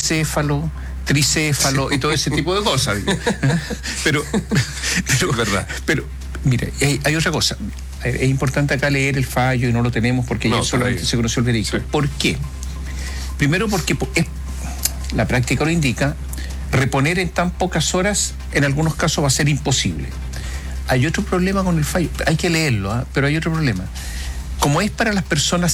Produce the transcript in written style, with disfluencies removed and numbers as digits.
encéfalo, tricéfalo y todo ese tipo de cosas. Pero Es verdad. Pero, mire, hay otra cosa. Es importante acá leer el fallo y no lo tenemos porque ayer solamente se conoció el veredicto. Sí. ¿Por qué? Primero porque la práctica lo indica, reponer en tan pocas horas en algunos casos va a ser imposible. Hay otro problema con el fallo, hay que leerlo, pero hay otro problema. Como es para las personas